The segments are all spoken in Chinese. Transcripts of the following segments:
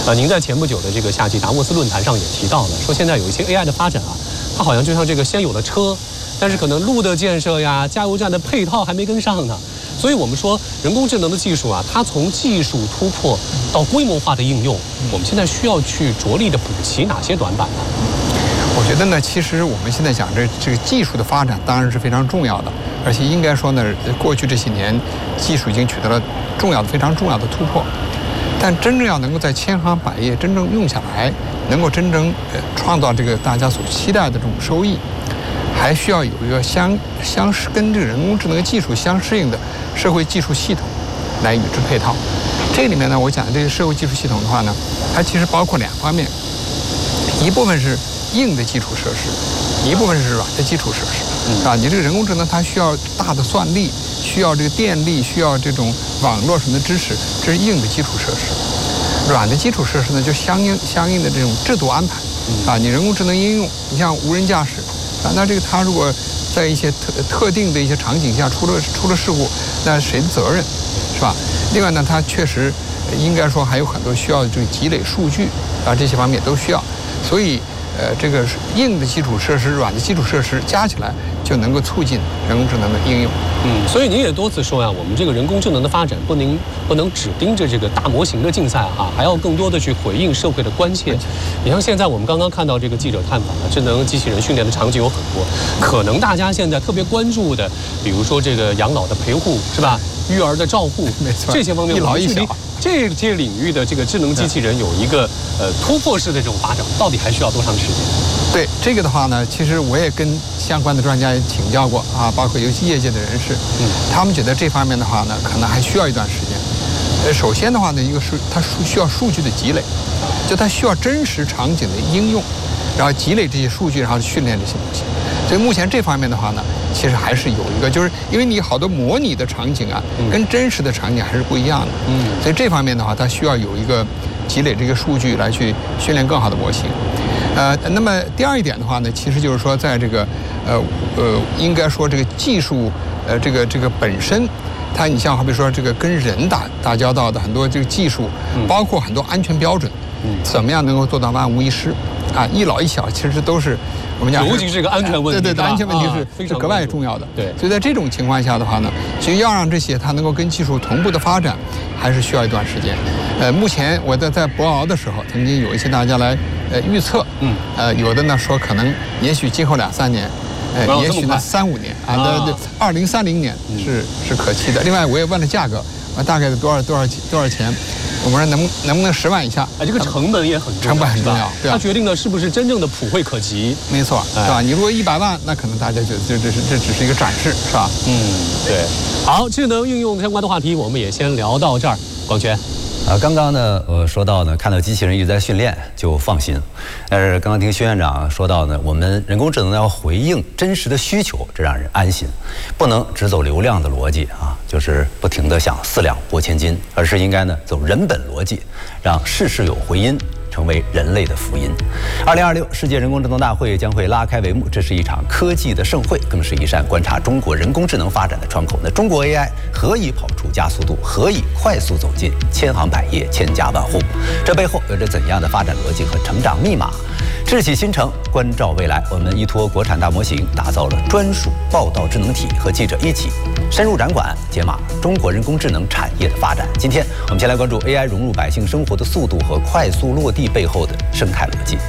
您在前不久的这个夏季达沃斯论坛上也提到了，说现在有一些 AI 的发展啊，它好像就像这个先有了车，但是可能路的建设呀、加油站的配套还没跟上呢。所以我们说人工智能的技术啊，它从技术突破到规模化的应用，我们现在需要去着力的补齐哪些短板呢？ 我觉得呢，其实我们现在讲这个技术的发展当然是非常重要的，而且应该说呢，过去这些年技术已经取得了非常重要的突破。但真正要能够在千行百业真正用下来，能够真正创造这个大家所期待的这种收益，还需要有一个跟这个人工智能技术相适应的社会技术系统来与之配套。这里面呢，我讲这个社会技术系统的话呢，它其实包括两方面，一部分是硬的基础设施，一部分是软的基础设施，啊，你这个人工智能它需要大的算力，需要这个电力，需要这种网络什么的支持，这是硬的基础设施。软的基础设施呢，就相应的这种制度安排，啊，你人工智能应用，你像无人驾驶，啊，那这个它如果在一些特定的一些场景下出了事故，那谁的责任，是吧？另外呢，它确实应该说还有很多需要这个积累数据，啊，这些方面都需要，所以。这个硬的基础设施、软的基础设施加起来，就能够促进人工智能的应用。 所以您也多次说呀，我们这个人工智能的发展不能只盯着这个大模型的竞赛哈，还要更多的去回应社会的关切。你像现在我们刚刚看到这个记者探访的智能机器人训练的场景有很多，可能大家现在特别关注的，比如说这个养老的陪护是吧？育儿的照护， 没错， 这些方面一老一小。 这些领域的这个智能机器人有一个突破式的这种发展，到底还需要多长时间？ 对这个的话呢，其实我也跟相关的专家也请教过啊，包括尤其业界的人士，他们觉得这方面的话呢，可能还需要一段时间。首先的话呢，一个是它需要数据的积累，就它需要真实场景的应用，然后积累这些数据，然后训练这些东西。所以目前这方面的话呢，其实还是有一个，就是因为你好多模拟的场景啊，跟真实的场景还是不一样的。所以这方面的话，它需要有一个积累这个数据来去训练更好的模型。那么第二一点的话呢，其实就是说，在这个应该说这个技术这个本身，它你像好比说这个跟人打交道的很多这个技术，包括很多安全标准，怎么样能够做到万无一失啊？一老一小其实都是我们讲， 尤其是这个安全问题， 对，安全问题是格外重要的。 对， 所以在这种情况下的话呢，其实要让这些它能够跟技术同步的发展，还是需要一段时间。目前我在博鳌的时候，曾经有一些大家来预测，有的呢说可能也许今后2-3年。也许呢3-5年啊，那2030年是可期的。另外，我也问了价格，大概多少钱？我们说能不能10万以下？ 这个成本也很重要， 成本很重要，对吧？ 它决定了是不是真正的普惠可及。 没错，是吧？你如果100万，那可能大家觉得这只是一个展示，是吧？ 对。好，智能运用相关的话题，我们也先聊到这儿。广泉。 刚刚呢，我说到呢，看到机器人一直在训练就放心。但是刚刚听薛院长说到呢，我们人工智能要回应真实的需求，这让人安心，不能只走流量的逻辑啊，就是不停地想4两拨千斤，而是应该呢走人本逻辑，让事事有回音，成为人类的福音。2026世界人工智能大会将会拉开帷幕，这是一场科技的盛会，更是一扇观察中国人工智能发展的窗口。那中国 AI 何以跑出加速度？何以快速走进千行百业、千家万户？这背后有着怎样的发展逻辑和成长密码？智启新城，关照未来。我们依托国产大模型，打造了专属报道智能体，和记者一起深入展馆，解码中国人工智能产业的发展。今天我们先来关注 AI 融入百姓生活的速度和快速落地背后的生态逻辑。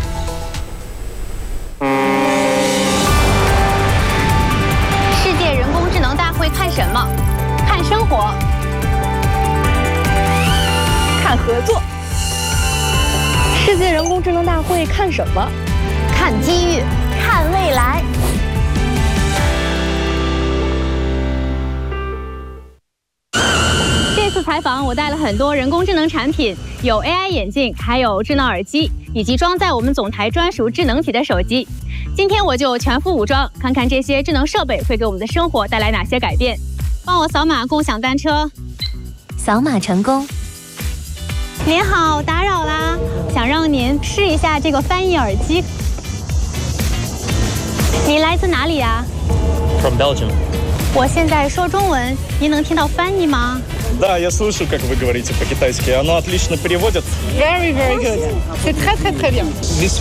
世界人工智能大会看什么？看生活，看合作。 世界人工智能大会看什么？ 看机遇，看未来。这次采访我带了很多人工智能产品，有 AI 眼镜，还有智能耳机，以及装载我们总台专属智能体的手机。今天我就全副武装，看看这些智能设备会给我们的生活带来哪些改变。帮我扫码共享单车， 扫码成功。 您好，打扰啦，想让您试一下这个翻译耳机。你来自哪里呀？ From Belgium. 我现在说中文，您能听到翻译吗？ Да, я слышу, как вы говорите по-китайски. Оно отлично переводится. Very, very good. C'est très, très, très bien.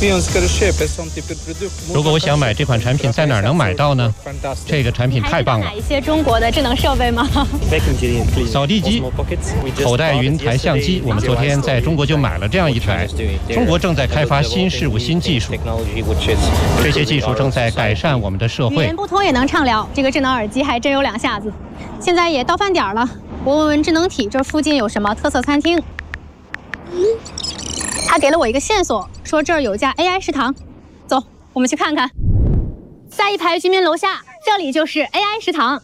–如果我想买这款产品，在哪儿能买到呢？这个产品太棒了！ 哪一些中国的智能设备吗？ 扫地机、口袋云台相机，我们昨天在中国就买了这样一台。中国正在开发新事物、新技术，这些技术正在改善我们的社会。 语言不通也能畅聊，这个智能耳机还真有两下子。现在也到饭点了，我问问智能体这附近有什么特色餐厅。他给了我一个线索，说这儿有家 AI 食堂，走，我们去看看。下一排居民楼下，这里就是 AI 食堂。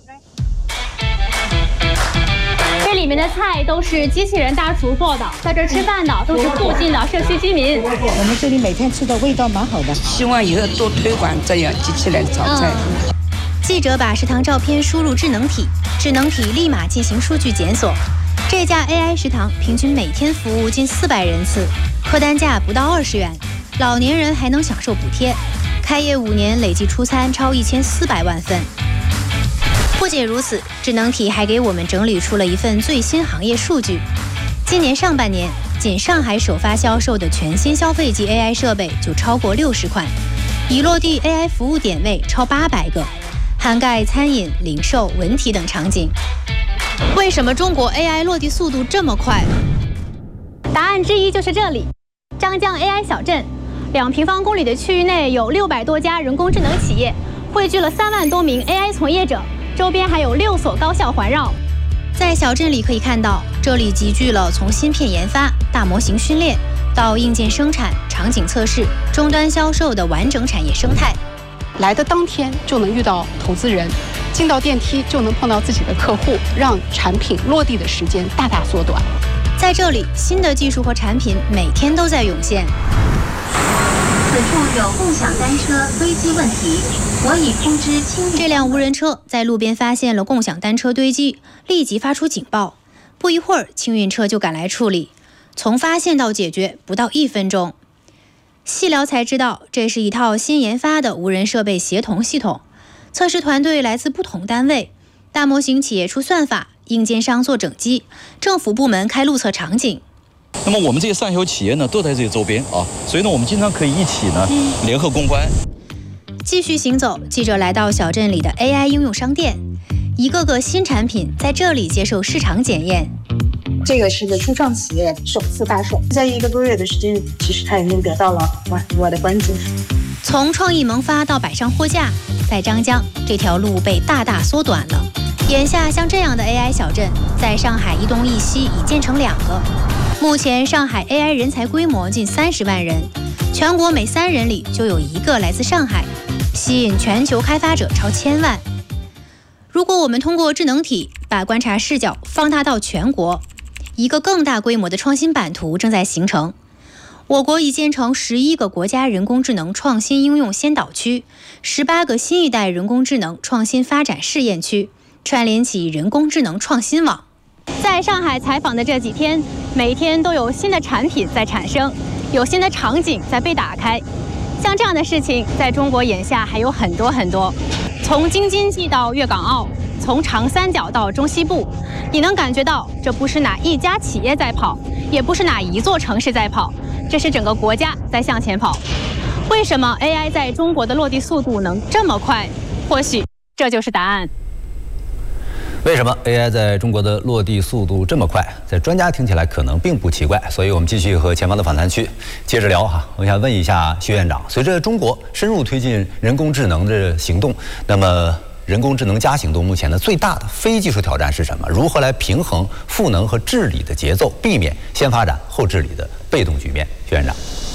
这里面的菜都是机器人大厨做的，在这儿吃饭的都是附近的社区居民。 我们这里每天吃的味道蛮好的， 希望以后多推广这样机器人炒菜。 记者把食堂照片输入智能体，智能体立马进行数据检索。这家 AI 食堂平均每天服务近400人次，客单价不到20元，老年人还能享受补贴。开业5年，累计出餐超1400万份。不仅如此，智能体还给我们整理出了一份最新行业数据。今年上半年，仅上海首发销售的全新消费级 AI 设备就超过60款，已落地 AI 服务点位超800个，涵盖餐饮、零售、文体等场景。为什么中国 AI 落地速度这么快？答案之一就是这里，张江 AI 小镇，2平方公里的区域内有600多家人工智能企业，汇聚了3万多名 AI 从业者，周边还有6所高校环绕。在小镇里可以看到，这里集聚了从芯片研发、大模型训练到硬件生产、场景测试、终端销售的完整产业生态。 来的当天就能遇到投资人，进到电梯就能碰到自己的客户，让产品落地的时间大大缩短。 在这里，新的技术和产品每天都在涌现。此处有共享单车堆积问题，我已通知清理。这辆无人车在路边发现了共享单车堆积，立即发出警报。不一会儿，清运车就赶来处理，从发现到解决不到1分钟。细聊才知道，这是一套新研发的无人设备协同系统。测试团队来自不同单位，大模型企业出算法，硬件商做整机，政府部门开路测场景。 那么我们这些上游企业呢，都在这些周边啊，所以呢，我们经常可以一起呢联合攻关。 继续行走，记者来到小镇里的 AI 应用商店，一个个新产品在这里接受市场检验。 这个是个初创企业首次发售，在1个多月的时间，其实它已经得到了我的关注。 从创意萌发到摆上货架，在张江这条路被大大缩短了。眼下像这样的 AI 小镇，在上海一东一西已建成2个。目前上海 AI 人才规模近30万人，全国每3人里就有1个来自上海，吸引全球开发者超1000万。如果我们通过智能体把观察视角放大到全国，一个更大规模的创新版图正在形成。我国已建成11个国家人工智能创新应用先导区，18个新一代人工智能创新发展试验区，串联起人工智能创新网。在上海采访的这几天，每天都有新的产品在产生，有新的场景在被打开。像这样的事情，在中国眼下还有很多很多。从京津冀到粤港澳，从长三角到中西部，你能感觉到这不是哪一家企业在跑，也不是哪一座城市在跑，这是整个国家在向前跑。为什么 AI 在中国的落地速度能这么快？或许这就是答案。 为什么 AI 在中国的落地速度这么快？在专家听起来可能并不奇怪，所以我们继续和前方的访谈区接着聊哈。我想问一下薛院长，随着中国深入推进人工智能的行动，那么人工智能加行动目前的最大的非技术挑战是什么？如何来平衡赋能和治理的节奏，避免先发展后治理的被动局面？薛院长。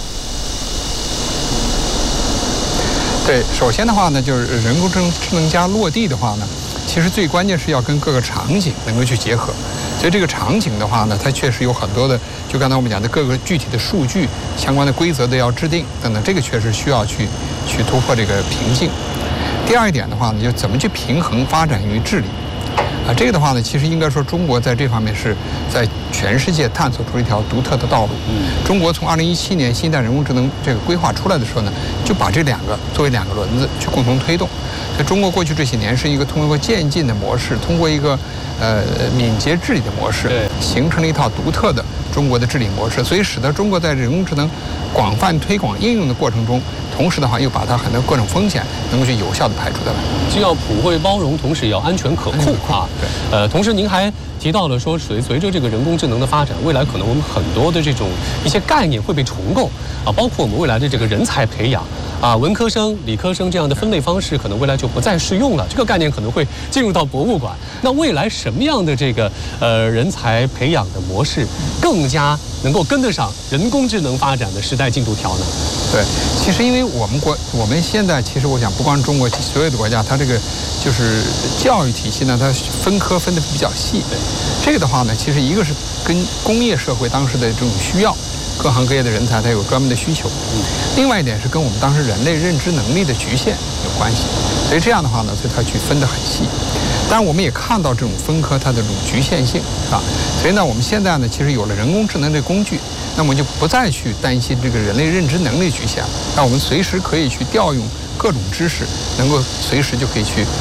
对，首先的话呢，就是人工智能加落地的话呢，其实最关键是要跟各个场景能够去结合。所以这个场景的话呢，它确实有很多的，就刚才我们讲的各个具体的数据相关的规则都要制定等等，这个确实需要去突破这个瓶颈。第二一点的话呢，就怎么去平衡发展与治理。 这个的话呢，其实应该说中国在这方面是在全世界探索出一条独特的道路。中国从2017年新一代人工智能这个规划出来的时候呢，就把这2个作为2个轮子去共同推动。在中国过去这些年是一个通过渐进的模式，通过一个敏捷治理的模式，形成了一套独特的中国的治理模式，所以使得中国在人工智能广泛推广应用的过程中，同时的话又把它很多各种风险能够去有效的排除掉来。 既要普惠包容，同时也要安全可控啊。对。同时您还提到了说，随着这个人工智能的发展，未来可能我们很多的这种一些概念会被重构啊，包括我们未来的这个人才培养啊，文科生、理科生这样的分类方式，可能未来就不再适用了。这个概念可能会进入到博物馆。那未来什么样的这个人才培养的模式，更加能够跟得上人工智能发展的时代进度条呢？ 对，其实因为我们现在其实我想，不光中国，所有的国家，它这个就是教育体系呢，它分科分得比较细。这个的话呢，其实一个是跟工业社会当时的这种需要，各行各业的人才它有专门的需求。另外一点是跟我们当时人类认知能力的局限有关系。所以这样的话呢，所以它去分得很细。当然，我们也看到这种分科它的这种局限性，是吧？所以呢，我们现在呢，其实有了人工智能的工具，那么就不再去担心这个人类认知能力局限，那我们随时可以去调用各种知识，能够随时就可以去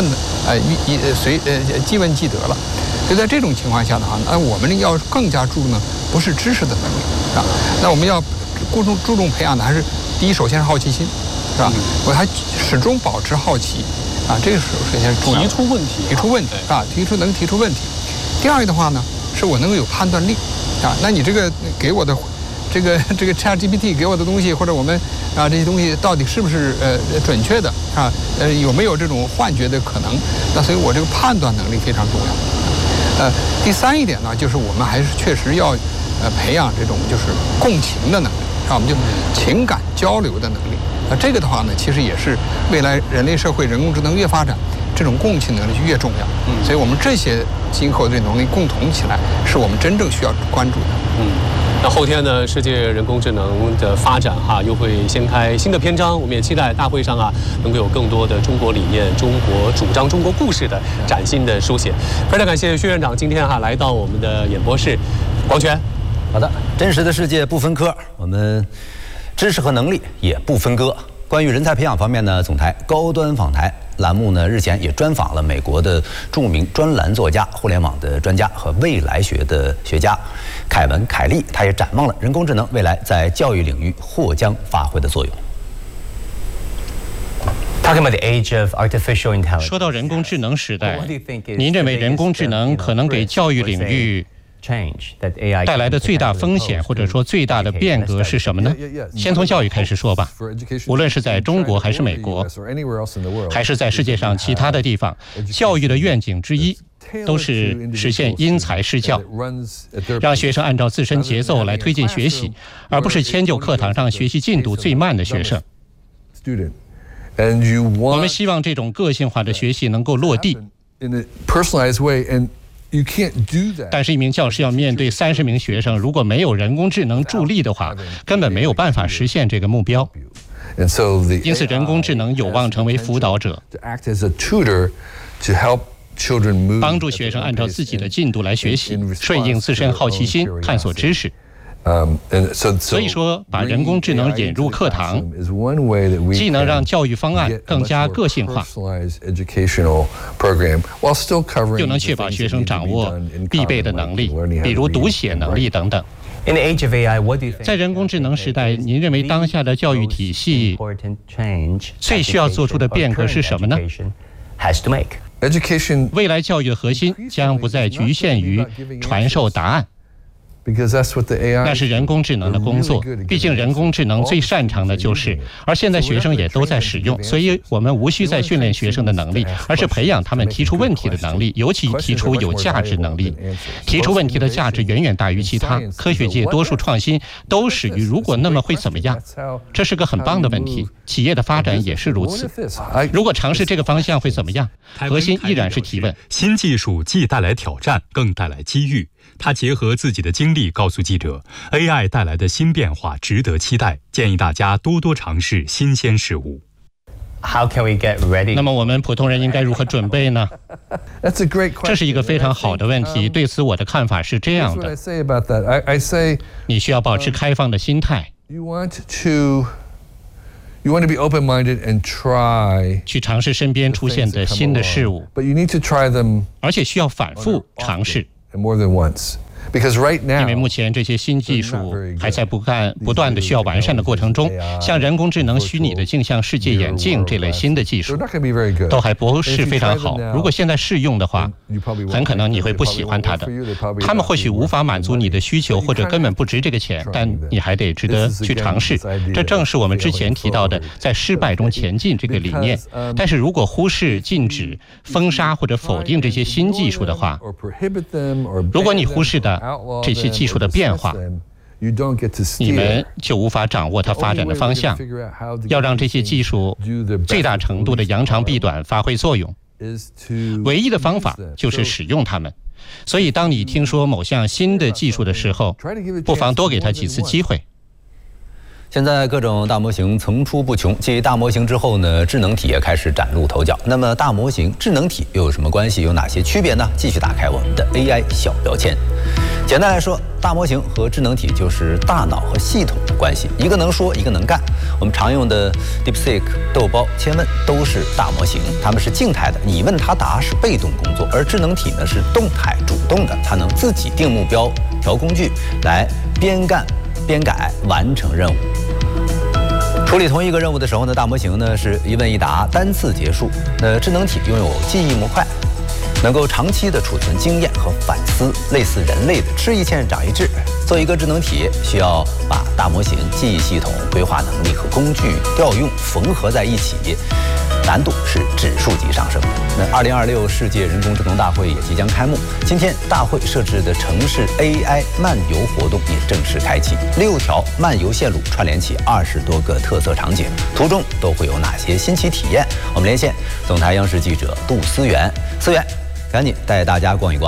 即问即得了。所以在这种情况下的话，那我们要更加注重的不是知识的能力，是吧？那我们要注重培养的还是第一，首先是好奇心，是吧？我还始终保持好奇。这个首先是重要的。 提出问题啊，能提出问题。第二个的话呢，是我能够有判断力啊。那你这个给我的这个 ChatGPT 给我的东西，或者我们这些东西到底是不是准确的啊？有没有这种幻觉的可能？那所以我这个判断能力非常重要。第三一点呢，就是我们还是确实要培养这种就是共情的能力，我们就情感交流的能力。这个的话呢，其实也是未来人类社会人工智能越发展，这种共情能力就越重要。所以我们这些今后的能力共同起来，是我们真正需要关注的。 那后天呢，世界人工智能的发展又会掀开新的篇章。我们也期待大会上能够有更多的中国理念、中国主张、中国故事的崭新的书写。非常感谢薛院长今天来到我们的演播室。广泉， 好的，真实的世界不分科，我们知识和能力也不分割。关于人才培养方面呢，总台高端访谈栏目呢，日前也专访了美国的著名专栏作家、互联网的专家和未来学的学家凯文·凯利，他也展望了人工智能未来在教育领域或将发挥的作用。 说到人工智能时代，您认为人工智能可能给教育领域带来的最大风险，或者说最大的变革是什么呢？先从教育开始说吧。无论是在中国还是美国，还是在世界上其他的地方，教育的愿景之一都是实现因材施教，让学生按照自身节奏来推进学习，而不是迁就课堂上学习进度最慢的学生。我们希望这种个性化的学习能够落地。但是，一名教师要面对30名学生，如果没有人工智能助力的话，根本没有办法实现这个目标。因此，人工智能有望成为辅导者，帮助学生按照自己的进度来学习，顺应自身好奇心，探索知识。所以说，把人工智能引入课堂，既能让教育方案更加个性化，又能确保学生掌握必备的能力，比如读写能力等等。在人工智能时代，您认为当下的教育体系最需要做出的变革是什么呢？未来教育的核心将不再局限于传授答案。那是人工智能的工作，毕竟人工智能最擅长的就是，而现在学生也都在使用，所以我们无需再训练学生的能力，而是培养他们提出问题的能力，尤其提出有价值能力。提出问题的价值远远大于其他，科学界多数创新都始于如果那么会怎么样，这是个很棒的问题，企业的发展也是如此。如果尝试这个方向会怎么样？核心依然是提问。 新技术既带来挑战，更带来机遇。他结合自己的经历告诉记者 ，AI 带来的新变化值得期待，建议大家多多尝试新鲜事物。 How can we get ready? 那么我们普通人应该如何准备呢？ That's a great question. 这是一个非常好的问题。对此，我的看法是这样的： I say about that. I say 你需要保持开放的心态。 You want to be open-minded and try 去尝试身边出现的新的事物， but you need to try them 而且需要反复尝试。 more than once. Because right now, 因为目前这些新技术还在不断的需要完善的过程中，像人工智能、虚拟的镜像世界眼镜这类新的技术都还不是非常好。如果现在试用的话，很可能你会不喜欢它的。他们或许无法满足你的需求，或者根本不值这个钱，但你还得值得去尝试。这正是我们之前提到的在失败中前进这个理念。但是如果忽视、禁止、封杀或者否定这些新技术的话，如果你忽视的这些技术的变化，你们就无法掌握它发展的方向。要让这些技术最大程度的扬长避短，发挥作用，唯一的方法就是使用它们。所以当你听说某项新的技术的时候，不妨多给它几次机会。 现在各种大模型层出不穷，继大模型之后呢，智能体也开始崭露头角。那么大模型、智能体又有什么关系？有哪些区别呢？继续打开我们的 AI 小标签。简单来说，大模型和智能体就是大脑和系统的关系，一个能说，一个能干。我们常用的 DeepSeek、豆包、千问都是大模型，它们是静态的，你问它答是被动工作，而智能体呢是动态、主动的，它能自己定目标、调工具，来边干边改完成任务。处理同一个任务的时候呢，大模型呢是一问一答，单次结束。那智能体拥有记忆模块，能够长期的储存经验和反思，类似人类的吃一堑长一智。做一个智能体，需要把大模型、记忆系统、规划能力和工具调用缝合在一起，难度是指数级上升。那2026世界人工智能大会也即将开幕，今天大会设置的城市 AI 漫游活动也正式开启，6条漫游线路串联起20多个特色场景，途中都会有哪些新奇体验？我们连线总台央视记者杜思源，思源，赶紧带大家逛一逛。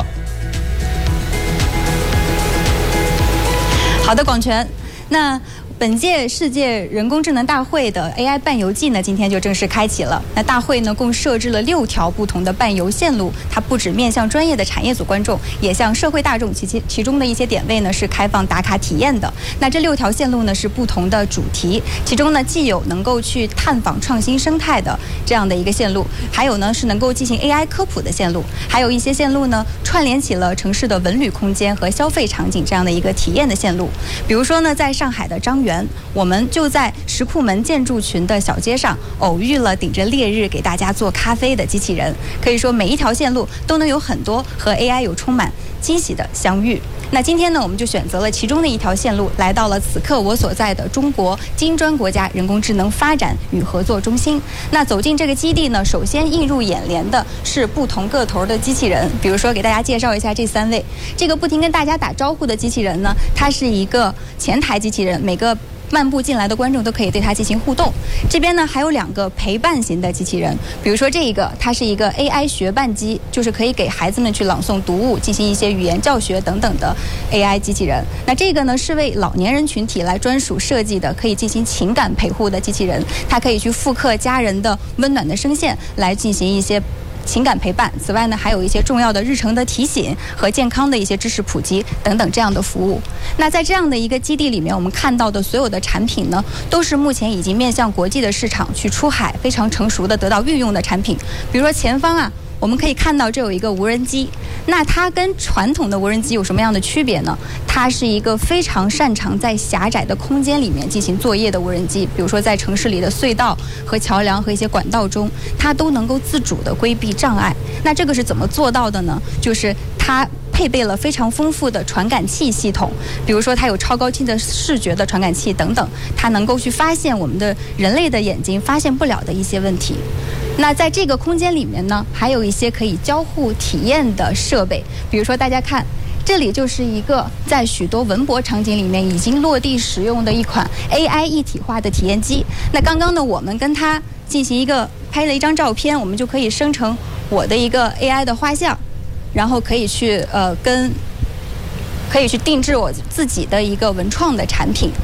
好的，广泉，那本届世界人工智能大会的 AI 伴游季呢，今天就正式开启了。那大会呢，共设置了6条不同的伴游线路，它不只面向专业的产业组观众，也向社会大众。其中的一些点位呢是开放打卡体验的。那这6条线路呢是不同的主题，其中呢既有能够去探访创新生态的这样的一个线路，还有呢是能够进行 AI 科普的线路，还有一些线路呢串联起了城市的文旅空间和消费场景这样的一个体验的线路。比如说呢，在上海的张园，我们就在石库门建筑群的小街上偶遇了顶着烈日给大家做咖啡的机器人。可以说每一条线路都能有很多和 AI 有充满惊喜的相遇。那今天呢，我们就选择了其中的一条线路，来到了此刻我所在的中国金砖国家人工智能发展与合作中心。那走进这个基地呢，首先映入眼帘的是不同个头的机器人。比如说给大家介绍一下这3位，这个不停跟大家打招呼的机器人呢，它是一个前台机器人，每个漫步进来的观众都可以对它进行互动。这边呢还有2个陪伴型的机器人，比如说这一个，它是一个 AI 学伴机，就是可以给孩子们去朗诵读物，进行一些语言教学等等的 AI 机器人。那这个呢是为老年人群体来专属设计的，可以进行情感陪护的机器人，它可以去复刻家人的温暖的声线来进行一些情感陪伴。此外呢，还有一些重要的日程的提醒和健康的一些知识普及等等这样的服务。那在这样的一个基地里面，我们看到的所有的产品呢，都是目前已经面向国际的市场去出海，非常成熟的得到运用的产品。比如说前方啊，我们可以看到这有一个无人机，那它跟传统的无人机有什么样的区别呢？它是一个非常擅长在狭窄的空间里面进行作业的无人机，比如说在城市里的隧道和桥梁和一些管道中，它都能够自主的规避障碍。那这个是怎么做到的呢？就是它配备了非常丰富的传感器系统，比如说它有超高清的视觉的传感器等等，它能够去发现我们的人类的眼睛发现不了的一些问题。那在这个空间里面呢，还有一些可以交互体验的设备，比如说大家看，这里就是一个在许多文博场景里面已经落地使用的一款 AI 一体化的体验机。那刚刚呢，我们跟它进行拍了一张照片，我们就可以生成我的一个 AI 的画像，然后可以去定制我自己的一个文创的产品。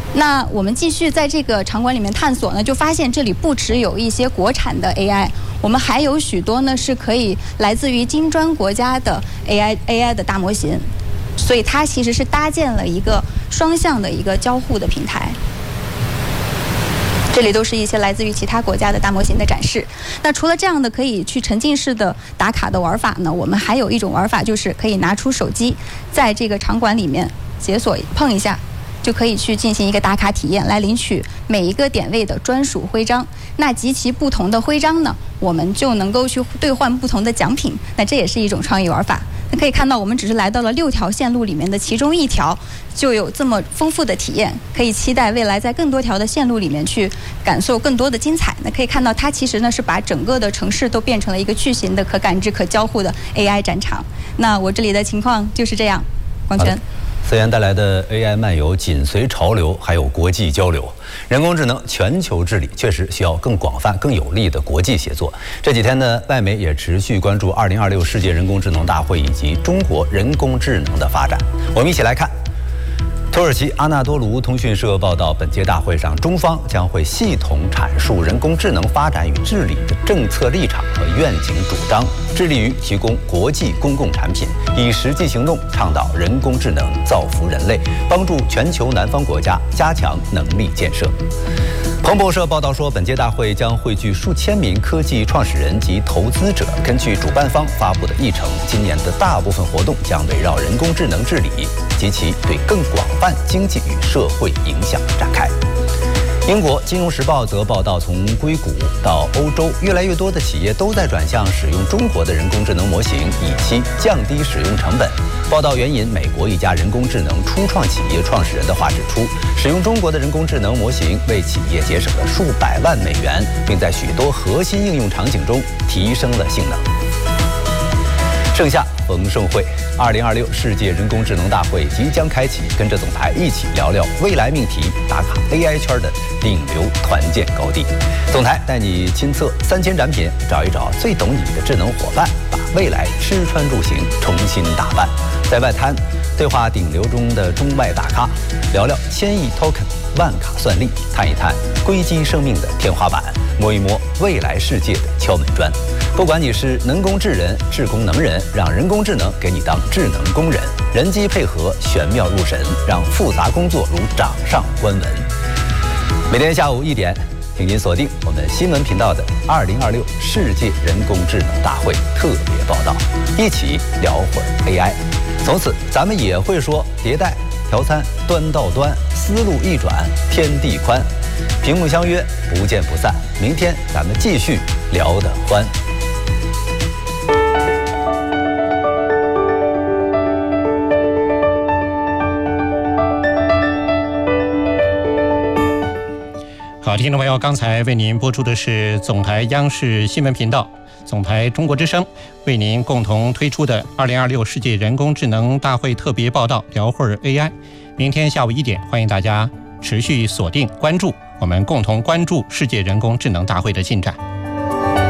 那我们继续在这个场馆里面探索呢，就发现这里不只有一些国产的 AI， 我们还有许多呢是可以来自于金砖国家的 AI 的大模型，所以它其实是搭建了一个双向的一个交互的平台。这里都是一些来自于其他国家的大模型的展示。那除了这样的可以去沉浸式的打卡的玩法呢，我们还有一种玩法，就是可以拿出手机，在这个场馆里面解锁碰一下，就可以去进行一个打卡体验，来领取每一个点位的专属徽章。那集齐不同的徽章呢，我们就能够去兑换不同的奖品。那这也是一种创意玩法。那可以看到，我们只是来到了6条线路里面的其中1条，就有这么丰富的体验。可以期待未来在更多条的线路里面去感受更多的精彩。那可以看到，它其实呢是把整个的城市都变成了一个巨型的可感知、可交互的 AI 战场。那我这里的情况就是这样。广泉。 思源带来的 AI 漫游紧随潮流，还有国际交流。人工智能全球治理确实需要更广泛、更有力的国际协作。这几天呢，外媒也持续关注2026世界人工智能大会以及中国人工智能的发展。我们一起来看。土耳其阿纳多卢通讯社报道，本届大会上，中方将会系统阐述人工智能发展与治理的政策立场和愿景主张，致力于提供国际公共产品，以实际行动倡导人工智能造福人类，帮助全球南方国家加强能力建设。彭博社报道说，本届大会将汇聚数千名科技创始人及投资者。根据主办方发布的议程，今年的大部分活动将围绕人工智能治理及其对更广泛经济与社会影响展开。英国《金融时报》则报道，从硅谷到欧洲，越来越多的企业都在转向使用中国的人工智能模型，以期降低使用成本。报道援引美国一家人工智能初创企业创始人的话指出，使用中国的人工智能模型为企业节省了数百万美元，并在许多核心应用场景中提升了性能。盛夏逢盛会，2026世界人工智能大会即将开启，跟着总台一起聊聊未来命题，打卡 AI 圈的顶流团建高地。总台带你亲测3000展品，找一找最懂你的智能伙伴，把未来吃穿住行重新打扮。在外滩对话顶流中的中外大咖，聊聊1000亿 token 万卡算力，探一探硅基生命的天花板，摸一摸未来世界的敲门砖。不管你是能工智人、智工能人，让人工智能给你当智能工人，人机配合玄妙入神，让复杂工作如掌上观文。每天下午1点，请您锁定我们新闻频道的2026世界人工智能大会特别报道，一起聊会儿 AI。从此咱们也会说迭代、调参、端到端，思路一转天地宽。屏幕相约，不见不散。明天咱们继续聊得欢。 好，听众朋友，刚才为您播出的是总台央视新闻频道、总台中国之声为您共同推出的2026世界人工智能大会特别报道，聊会儿 AI。明天下午1点，欢迎大家持续锁定关注，我们共同关注世界人工智能大会的进展。